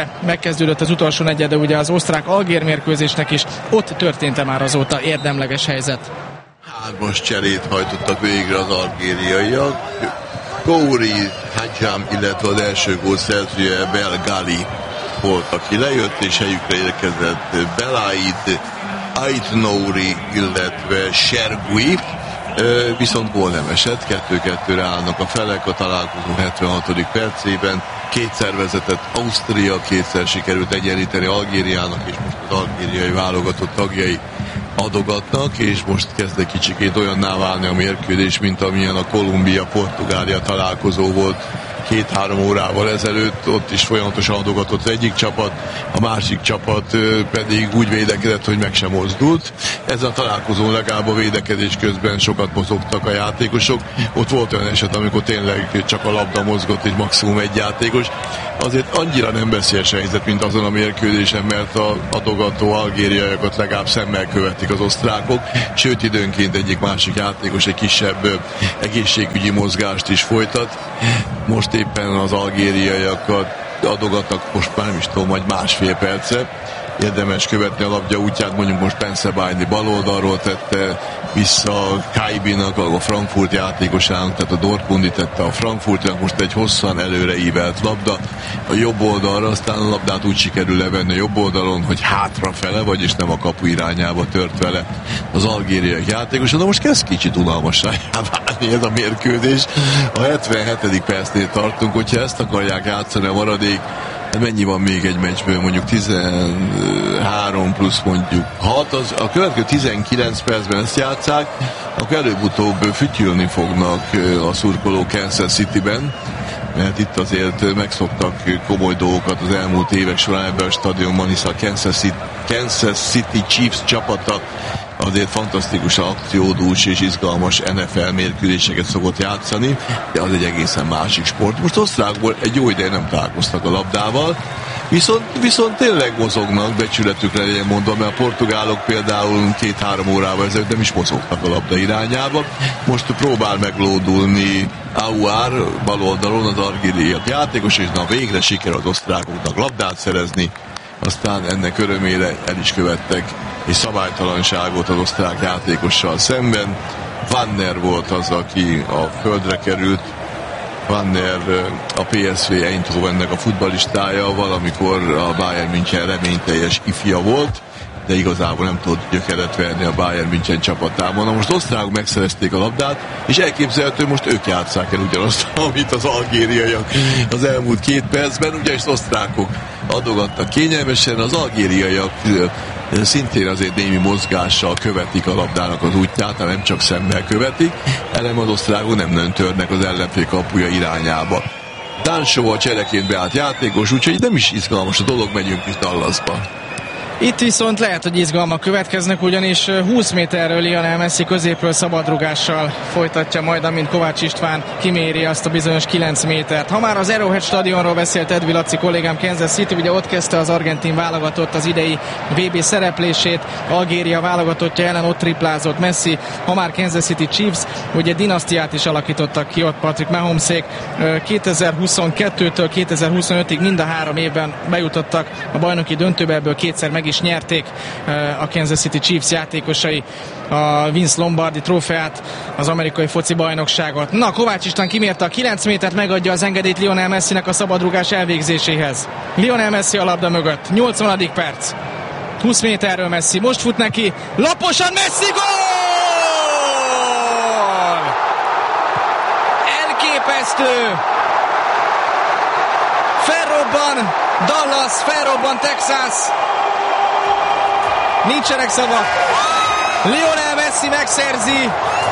negyede, ugye az osztrák-algér mérkőzésnek is. Ott történt már azóta érdemleges helyzet. Hármas cserét hajtottak végre az algériaiak. Kouri, Hadjam, illetve az első gól szerzője Belgali volt, aki lejött, és helyükre érkezett Belaid, Aitnouri, illetve Sergui. Viszont gól nem esett, 2-2-re állnak a felek a találkozó 76. percében. Kétszer vezetett Ausztria, kétszer sikerült egyenlíteni Algériának, és most az algériai válogatott tagjai adogatnak, és most kezd egy kicsikét olyanná válni a mérkőzés, mint amilyen a Kolumbia-Portugália találkozó volt 2-3 órával ezelőtt. Ott is folyamatosan adogatott az egyik csapat, a másik csapat pedig úgy védekezett, hogy meg sem mozdult. Ezen a találkozón legalább a védekezés közben sokat mozogtak a játékosok. Ott volt olyan eset, amikor tényleg csak a labda mozgott, és maximum egy játékos. Azért annyira nem veszélyes helyzet, mint azon a mérkőzésen, mert a adogató algériaiakat legalább szemmel követik az osztrákok, sőt időnként egyik-másik játékos egy kisebb egészségügyi mozgást is folytat. Most éppen az algériaiakat adogatnak, most már nem is tudom, vagy másfél perce. Érdemes követni a labda útját, mondjuk most Pensebaini baloldalról tette vissza Kaibinak, a Frankfurt játékosának, tehát a Dortmundi tette a Frankfurtnak, most egy hosszan előre ívelt labda a jobb oldalra, aztán a labdát úgy sikerül levenni a jobb oldalon, hogy hátrafele, vagyis nem a kapu irányába tört vele az algériai játékos. De most kezd kicsit unalmassá válni ez a mérkőzés. A 77. percnél tartunk, hogyha ezt akarják játszani a maradék, mennyi van még egy meccsből, mondjuk 13 plusz mondjuk 6, az a következő 19 percben ezt játsszák, akkor előbb-utóbb fütyülni fognak a szurkolók Kansas Cityben, mert itt azért megszoktak komoly dolgokat az elmúlt évek során ebben a stadionban, hisz a Kansas City Chiefs csapata azért fantasztikusan akciódús és izgalmas NFL mérkőzéseket szokott játszani, de az egy egészen másik sport. Most osztrákból egy jó ideje nem találkoztak a labdával, viszont tényleg mozognak, becsületükre legyen mondva, mert a portugálok például 2-3 órával ezelőtt nem is mozogtak a labda irányába. Most próbál meglódulni Aouar baloldalon, az argériaiak játékos, és na végre sikerül az osztrákoknak labdát szerezni, aztán ennek örömére el is követtek egy szabálytalanságot az osztrák játékossal szemben. Vanner volt az, aki a földre került. Vanner a PSV Eindhovennek a futballistája, valamikor a Bayern München reményteljes ifja volt, de igazából nem tudott gyökeret verni a Bayern München csapatában. Na most osztrákok megszerezték a labdát, és elképzelhető, most ők játsszák el ugyanazt, amit az algériaiak az elmúlt 2 percben, ugyanis az osztrákok adogattak kényelmesen, az algériaiak szintén azért némi mozgással követik a labdának az útját, nem csak szemmel követik, elem az osztrákok nem nagyon törnek az ellenfél kapuja irányába. Danso a csereként beállt játékos, úgyhogy nem is izgalmas a dolog, megyünk is Dallasba. Itt viszont lehet, hogy izgalmak következnek, ugyanis 20 méterről Lionel Messi középről szabadrugással folytatja majd, amint Kovács István kiméri azt a bizonyos 9 métert. Ha már az Arrowhead stadionról beszélt Edvi Laci kollégám, Kansas City, ugye ott kezdte az argentin válogatott az idei VB szereplését, Algéria válogatottja ellen ott triplázott Messi, ha már Kansas City Chiefs, ugye dinasztiát is alakítottak ki ott Patrick Mahomesék, 2022-től 2025-ig mind a 3 évben bejutottak a bajnoki döntőbe, ebből 2-szer meg is is nyerték a Kansas City Chiefs játékosai a Vince Lombardi trófeát, az amerikai foci bajnokságot. Na, Kovács István kimérte a 9 métert, megadja az engedélyt Lionel Messinek a szabadrúgás elvégzéséhez. Lionel Messi a labda mögött, 80. perc. 20 méterről Messi, most fut neki, laposan Messi, gól! Elképesztő! Felrobban Dallas, felrobban Texas. Nincsenek szavak. Lionel Messi megszerzi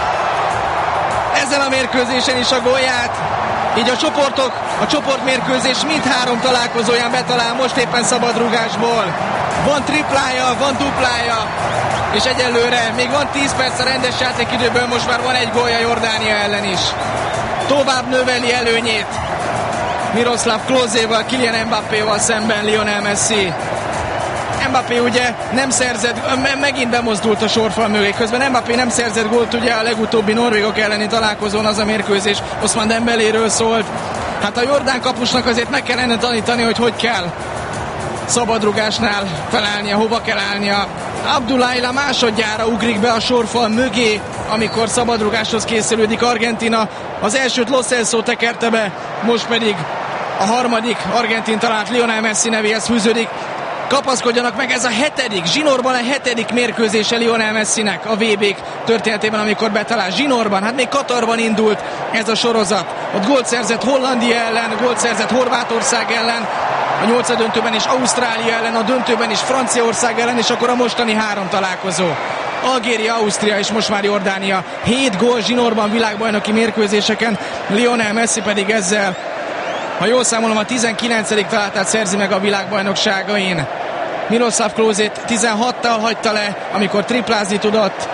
ezen a mérkőzésen is a gólját. Így a csoportmérkőzés mindhárom találkozóján betalál, most éppen szabadrúgásból. Van triplája, van duplája, és egyelőre még van 10 perc a rendes játékidőből, most már van egy gólja Jordánia ellen is. Tovább növeli előnyét Miroslav Klózéval, Kylian Mbappéval szemben Lionel Messi. Mbappé ugye nem szerzett, megint bemozdult a sorfal mögé. Közben Mbappé nem szerzett gólt, ugye a legutóbbi norvégok elleni találkozón az a mérkőzés Ousmane Dembeléről szólt. Hát a jordán kapusnak azért meg kellene tanítani, hogy kell szabadrugásnál felállnia, hova kell állnia. Abdullah másodjára ugrik be a sorfal mögé, amikor szabadrugáshoz készülődik Argentína. Az elsőt Lo Celso tekerte be, most pedig a harmadik argentin talált Lionel Messi nevéhez fűződik. Kapaszkodjanak meg, ez a hetedik, zsinórban a hetedik mérkőzése Lionel Messinek a VB-k történetében, amikor betalál zsinórban. Hát még Katarban indult ez a sorozat. Ott gólt szerzett Hollandia ellen, gólt szerzett Horvátország ellen, a nyolcadöntőben is Ausztrália ellen, a döntőben is Franciaország ellen, és akkor a mostani 3 találkozó. Algéria, Ausztria és most már Jordánia. 7 gól zsinórban világbajnoki mérkőzéseken, Lionel Messi pedig ezzel, ha jól számolom, a 19. találtát szerzi meg a világbajnokságain. Miroslav Klózét 16-tal hagyta le, amikor triplázni tudott.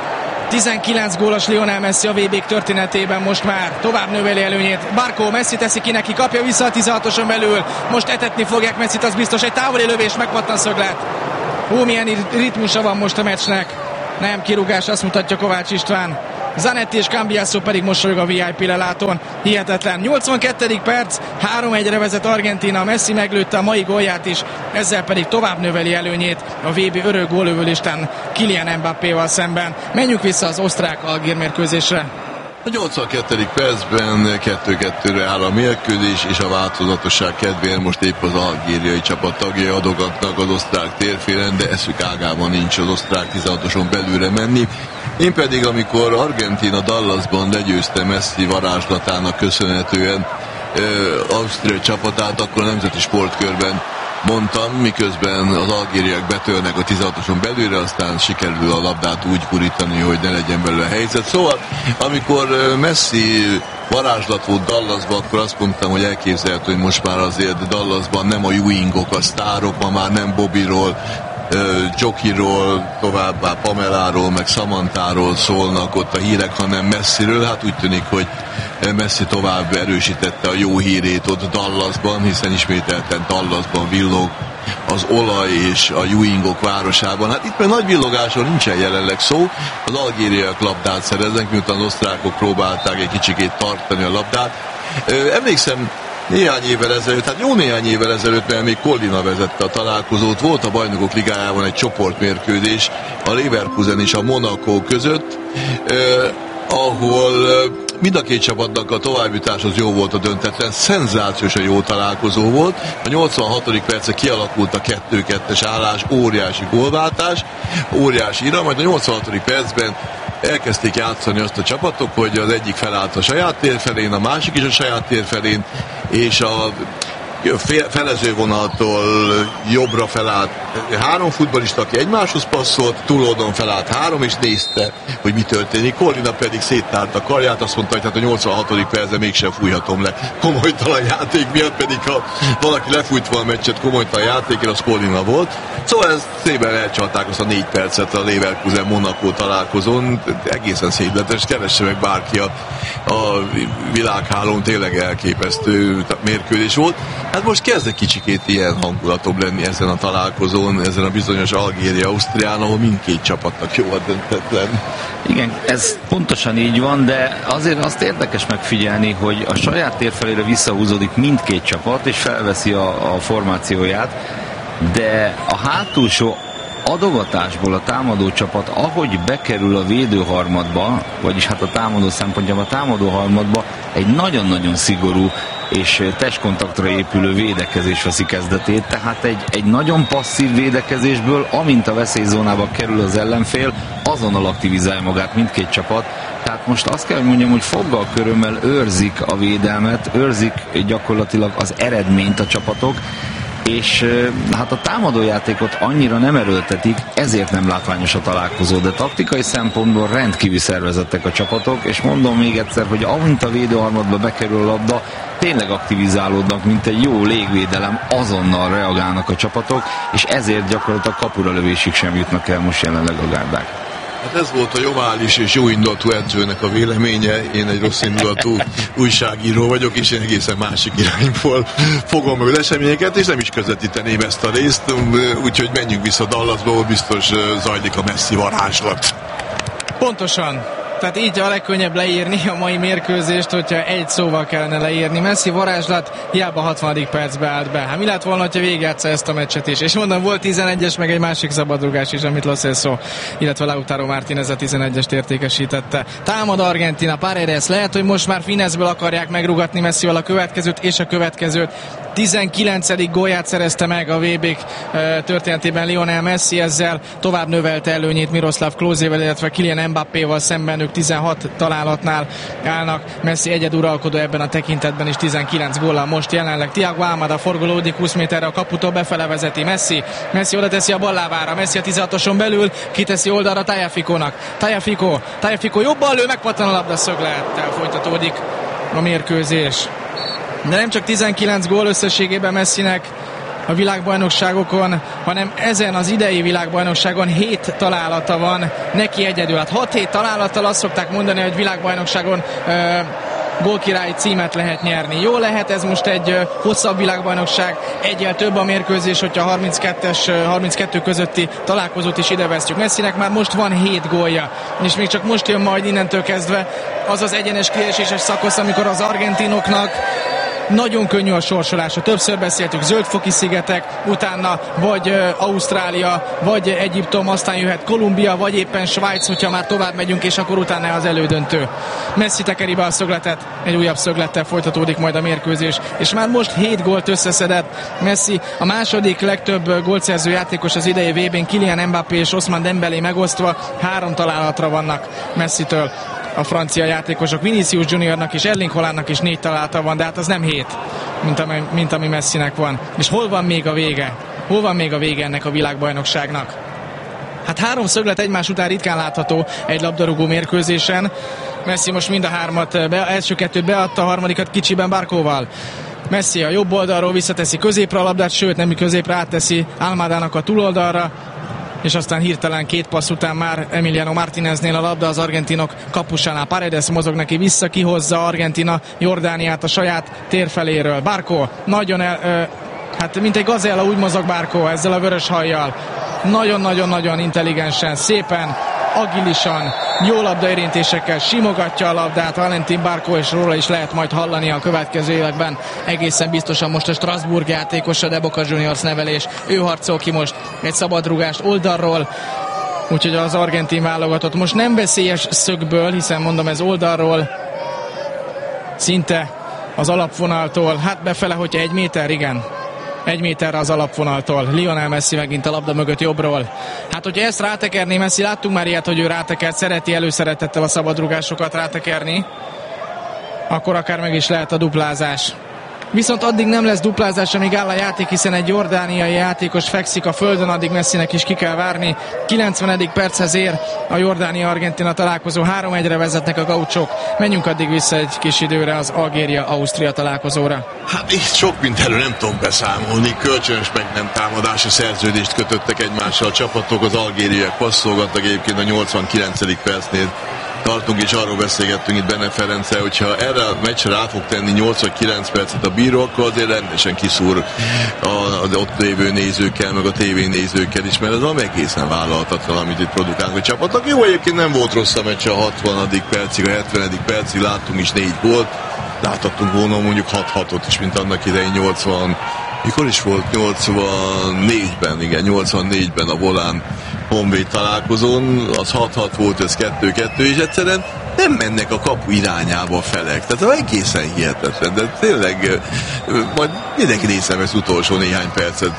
19 gólos Lionel Messi a VB-k történetében most már tovább növeli előnyét. Barco, Messi teszi ki neki, kapja vissza a 16-oson belül. Most etetni fogják Messit, az biztos. Egy távoli lövés, megpattan szöglet. Milyen ritmusa van most a meccsnek. Nem kirúgás, azt mutatja Kovács István. Zanetti és Cambiasso pedig mosolyog a VIP lelátón. Hihetetlen. 82. perc, 3-1-re vezet Argentína, Messi meglőtte a mai gólját is, ezzel pedig tovább növeli előnyét a VB örök góllövőlistán Kylian Mbappéval szemben. Menjünk vissza az osztrák-algér mérkőzésre. A 82. percben 2-2-re áll a mérkőzés, és a változatosság kedvéért most épp az algériai csapat tagjai adogatnak az osztrák térfélen, de eszük ágában nincs az osztrák 16-oson belülre menni. Én pedig, amikor Argentína Dallasban legyőzte Messi varázslatának köszönhetően ausztriai csapatát, akkor a nemzeti sportkörben mondtam, miközben az algériak betörnek a 16-oson belülre, aztán sikerül a labdát úgy kurítani, hogy ne legyen belőle helyzet. Szóval, amikor Messi varázslat volt Dallasban, akkor azt mondtam, hogy elképzelhető, hogy most már azért Dallasban nem a Ewingok a sztárok, ma már nem Bobbyról, Jokiról, továbbá Pameláról, meg Samantáról szólnak ott a hírek, hanem Messiről. Hát úgy tűnik, hogy Messi tovább erősítette a jó hírét ott Dallasban, hiszen ismételten Dallasban villog az olaj és a Ewingok városában. Hát itt meg nagy villogásról nincsen jelenleg szó. Az algériaiak labdát szereznek, miután az osztrákok próbálták egy kicsikét tartani a labdát. Emlékszem, néhány évvel ezelőtt, hát jó néhány évvel ezelőtt, mert még Collina vezette a találkozót, volt a Bajnokok Ligájában egy csoportmérkőzés a Leverkusen és a Monaco között, ahol mind a két csapatnak a továbbjutáshoz jó volt a döntetlen, szenzációsan jó találkozó volt. A 86. perce kialakult a 2-2-es állás, óriási gólváltás, óriási iram, majd a 86. percben elkezdték játszani azt a csapatok, hogy az egyik felállt a saját tér felén, a másik is a saját tér felén, és a felezővonaltól jobbra felállt 3 futballista, aki egymáshoz passzolt, túloldon felállt 3, és nézte, hogy mi történik. Collina pedig széttárt a karját, azt mondta, hogy hát a 86. percben mégsem fújhatom le komolytalan játék miatt, pedig ha valaki lefújtva a meccset komolytalan játékért, az Collina volt. Szóval ezt szépen elcsalták azt a 4 percet a Leverkusen Monaco találkozón, egészen szégletes, keresse meg bárki a világhálón, tényleg elképesztő mérkőzés volt. Hát most kezd egy kicsikét ilyen hangulatobb lenni ezen a találkozón, ezen a bizonyos Algéria-Ausztrián, ahol mindkét csapatnak jó a döntetlen. Igen, ez pontosan így van, de azért azt érdekes megfigyelni, hogy a saját térfelére visszahúzódik mindkét csapat, és felveszi a formációját, de a hátulsó adogatásból a támadó csapat, ahogy bekerül a védőharmadba, vagyis hát a támadó szempontjából a támadó harmadba, egy nagyon-nagyon szigorú és testkontaktra épülő védekezés veszi kezdetét, tehát egy nagyon passzív védekezésből, amint a veszélyzónába kerül az ellenfél, azonnal aktivizálja magát mindkét csapat. Tehát most azt kell, hogy mondjam, hogy foggal körömmel őrzik a védelmet, őrzik gyakorlatilag az eredményt a csapatok, és hát a támadójátékot annyira nem erőltetik, ezért nem látványos a találkozó, de taktikai szempontból rendkívül szervezettek a csapatok, és mondom még egyszer, hogy amint a védőharmadba bekerül a labda, tényleg aktivizálódnak, mint egy jó légvédelem, azonnal reagálnak a csapatok, és ezért gyakorlatilag kapura lövésig sem jutnak el most jelenleg a gárdák. Hát ez volt a jovális és jóindulatú edzőnek a véleménye. Én egy rosszindulatú újságíró vagyok, és én egészen másik irányból fogom meg az eseményeket, és nem is közvetíteném ezt a részt, úgyhogy menjünk vissza Dallasba, ahol biztos zajlik a Messi varázslat. Pontosan. Tehát így a legkönnyebb leírni a mai mérkőzést, hogyha egy szóval kellene leírni. Messi varázslat, hiába 60. percbe állt be. Hát mi lett volna, hogyha végigjátsza ezt a meccset is? És mondom, volt 11-es, meg egy másik szabadrugás is, amit Lo Celso, illetve Lautaro Martínez a 11-est értékesítette. Támad Argentina, Paredes, lehet, hogy most már fineszből akarják megrugatni Messivel a következőt és a következőt. 19. gólját szerezte meg a VB történetében Lionel Messi, ezzel tovább növelte előnyét Miroslav Klózével, illetve Kylian Mbappéval szemben, ők 16 találatnál állnak. Messi egyeduralkodó ebben a tekintetben is 19 góllal most jelenleg. Thiago Almada forgolódik 20 méterre a kaputól, befele vezeti Messi oda teszi a ballávára, Messi a 16-oson belül, kiteszi oldalra Tagliaficónak. Tagliafico jobban lő, megpattan a labda, szöglettel folytatódik a mérkőzés. De nem csak 19 gól összességében Messinek a világbajnokságokon, hanem ezen az idei világbajnokságon 7 találata van neki egyedül. Hát 6-7 találattal azt szokták mondani, hogy világbajnokságon gólkirályi címet lehet nyerni. Jó lehet, ez most egy hosszabb világbajnokság, egyel több a mérkőzés, hogyha 32 közötti találkozót is idevesztjük. Messinek már most van 7 gólja, és még csak most jön majd innentől kezdve az az egyenes kieséses szakasz, amikor az argentinoknak nagyon könnyű a sorsolása. Többször beszéltük, Zöldfoki szigetek, utána vagy Ausztrália, vagy Egyiptom, aztán jöhet Kolumbia, vagy éppen Svájc, hogyha már tovább megyünk, és akkor utána az elődöntő. Messi tekeri be a szögletet, egy újabb szöglettel folytatódik majd a mérkőzés, és már most 7 gólt összeszedett Messi, a második legtöbb gólszerző játékos az idei VB-n, Kylian Mbappé és Ousmane Dembélé megosztva 3 találatra vannak Messitől a francia játékosok. Vinicius Juniornak és Erling Haalandnak is 4 találata van, de hát az nem 7, mint ami Messinek van. És hol van még a vége? Hol van még a vége ennek a világbajnokságnak? Hát 3 szöglet egymás után ritkán látható egy labdarúgó mérkőzésen. Messi most mind a 3-at, első 2-t beadta, a harmadikat kicsiben Barkóval. Messi a jobb oldalról visszateszi középre a labdát, sőt nem középre, átteszi Almadának a túloldalra, és aztán hirtelen 2 passz után már Emiliano Martineznél a labda az argentinok kapusánál. Paredes mozog neki vissza, kihozza Argentina Jordániát a saját térfeléről. Barco nagyon hát mint egy gazella úgy mozog Barco ezzel a vörös hajjal. Nagyon-nagyon-nagyon intelligensen, szépen, agilisan, jó labdaérintésekkel simogatja a labdát Valentin Barco, és róla is lehet majd hallani a következő években. Egészen biztosan most a Strasbourg játékosa, de Boca Juniors nevelés. Ő harcol ki most egy szabadrúgást oldalról, úgyhogy az argentin válogatott most nem veszélyes szögből, hiszen mondom, ez oldalról, szinte az alapvonaltól, hát befele, hogyha 1 méter, igen. 1 méterre az alapvonaltól. Lionel Messi megint a labda mögött jobbról. Hát, hogyha ezt rátekerné Messi, láttunk már ilyet, hogy ő rátekert, szereti előszeretettel a szabadrugásokat rátekerni, akkor akár meg is lehet a duplázás. Viszont addig nem lesz duplázás, amíg áll a játék, hiszen egy jordániai játékos fekszik a földön, addig Messinek is ki kell várni. 90. perchez ér a Jordánia-Argentina találkozó, 3-1-re vezetnek a gauchók. Menjünk addig vissza egy kis időre az Algéria-Ausztria találkozóra. Hát itt sok mindenről nem tudom beszámolni. Kölcsönös meg nem támadási szerződést kötöttek egymással a csapatok, az algériaiak passzolgattak, egyébként a 89. percnél tartunk, és arról beszélgettünk itt Benne Ferenccel, hogyha erre a meccsre rá fog tenni 8 vagy 9 percet a bíró, akkor azért rendesen kiszúr az ott lévő nézőkkel, meg a tévénézőkkel is, mert ez ami egészen vállalhatatlan, amit itt produkálnak a csapatok. Jó, egyébként nem volt rossz a meccs a 60. percig, a 70. percig, láttunk is 4 gólt, láthattunk volna mondjuk 6-6-ot is, mint annak idején Mikor is volt? 84-ben, igen, 84-ben a Volán Honvéd találkozón, az 6-6 volt, ez 2-2, és egyszerűen nem mennek a kapu irányába a felek. Tehát egészen hihetetlen, de tényleg majd mindenki nézem ezt utolsó néhány percet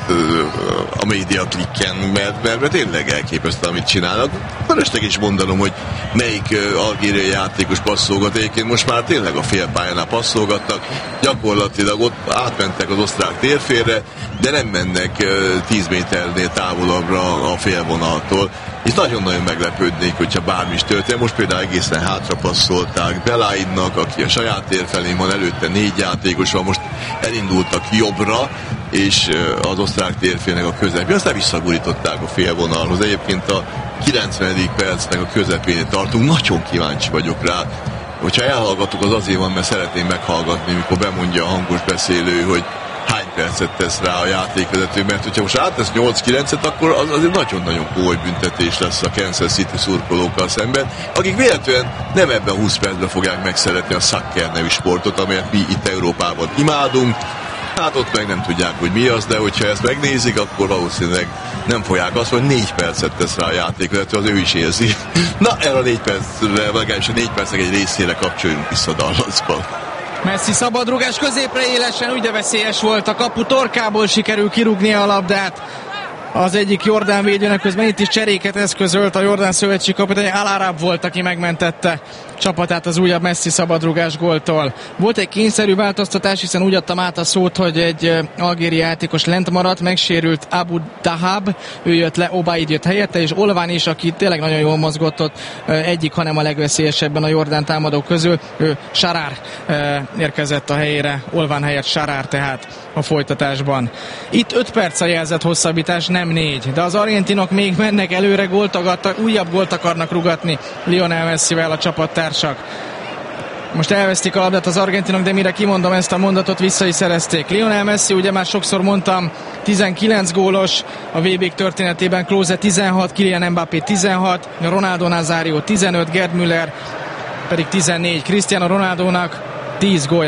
a média klikken, mert tényleg elképesztő, amit csinálnak. Fölösleg is mondanom, hogy melyik algériai játékos passzolgat. Egyébként most már tényleg a félpályánál passzolgatnak, gyakorlatilag ott átmentek az osztrák térfélre, de nem mennek 10 méternél távolabbra a félvonaltól. És nagyon-nagyon meglepődnék, hogyha bármi is történt. Most például egészen hátra passzolták Belaidnak, aki a saját tér felén van, előtte 4 játékos van, most elindultak jobbra, és az osztrák térfélnek a közepén, aztán visszagurították a félvonalhoz. Egyébként a 90. percnek a közepén tartunk, nagyon kíváncsi vagyok rá. Hogyha elhallgatok, az azért van, mert szeretném meghallgatni, mikor bemondja a hangos beszélő, hogy hány percet tesz rá a játékvezető, mert hogyha most áttesz 8-9-et, akkor az azért nagyon-nagyon komoly büntetés lesz a Kansas City szurkolókkal szemben, akik véletlenül nem ebben a 20 percben fogják megszeretni a soccer nevű sportot, amelyet mi itt Európában imádunk. Hát ott meg nem tudják, hogy mi az, de hogyha ezt megnézik, akkor valószínűleg nem fogják azt, hogy 4 percet tesz rá a játékvezető, az ő is érzi. Na, erre a 4 percre, legalábbis a 4 percnek egy részére kapcsoljunk vissza Dallasba. Messi szabadrugás középre élesen, ugye veszélyes volt, a kapu torkából sikerül kirúgnia a labdát az egyik jordán védőnek, közben itt is cseréket eszközölt a Jordán szövetség kapitány, Al-Arab volt, aki megmentette csapatát az újabb Messi szabadrugás góltól. Volt egy kényszerű változtatás, hiszen úgy adtam át a szót, hogy egy algériai játékos lent maradt, megsérült Abu Dahab, ő jött le, Obaid jött helyette, és Olván is, aki tényleg nagyon jól mozgott ott, egyik, hanem a legveszélyesebben a Jordán támadók közül, ő Sarár érkezett a helyére, Olván helyett Sarár tehát a folytatásban. Itt 5 perc a jelzett hosszabbítás, nem 4, de az argentinok még mennek előre, újabb gólt akarnak rugatni Lionel Messivel a csapattársak. Most elvesztik a labdát az argentinok, de mire kimondom ezt a mondatot, vissza is szerezték. Lionel Messi, ugye már sokszor mondtam, 19 gólos a VB történetében, Klose 16, Kylian Mbappé 16, Ronaldo Nazario 15, Gerd Müller pedig 14, Cristiano Ronaldónak 10 gólja.